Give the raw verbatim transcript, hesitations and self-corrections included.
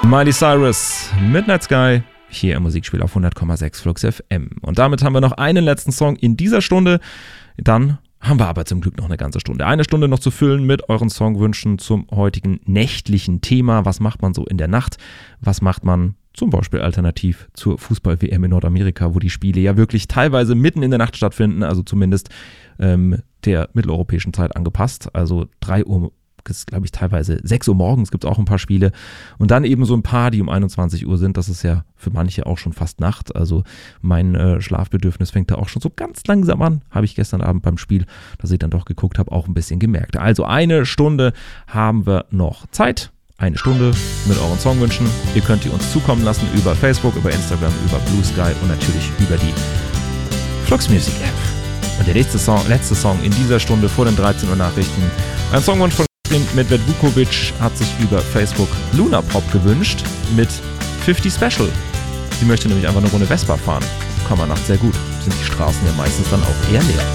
Miley Cyrus, Midnight Sky, hier im Musikspiel auf hundert Komma sechs Flux F M. Und damit haben wir noch einen letzten Song in dieser Stunde. Dann haben wir aber zum Glück noch eine ganze Stunde. Eine Stunde noch zu füllen mit euren Songwünschen zum heutigen nächtlichen Thema. Was macht man so in der Nacht? Was macht man zum Beispiel alternativ zur Fußball-W M in Nordamerika, wo die Spiele ja wirklich teilweise mitten in der Nacht stattfinden, also zumindest ähm, der mitteleuropäischen Zeit angepasst. Also drei Uhr, ist glaube ich teilweise sechs Uhr morgens gibt es auch ein paar Spiele. Und dann eben so ein paar, die um einundzwanzig Uhr sind. Das ist ja für manche auch schon fast Nacht. Also mein äh, Schlafbedürfnis fängt da auch schon so ganz langsam an. Habe ich gestern Abend beim Spiel, das ich dann doch geguckt habe, auch ein bisschen gemerkt. Also eine Stunde haben wir noch Zeit. Eine Stunde mit euren Songwünschen. Ihr könnt die uns zukommen lassen über Facebook, über Instagram, über Blue Sky und natürlich über die Flux Music App. Und der letzte Song, letzte Song in dieser Stunde vor den dreizehn Uhr Nachrichten. Ein Songwunsch von Medved Vukovic hat sich über Facebook Luna Pop gewünscht mit fünfzig Special. Sie möchte nämlich einfach eine Runde Vespa fahren. Kann man nachts sehr gut. Sind die Straßen ja meistens dann auch eher leer.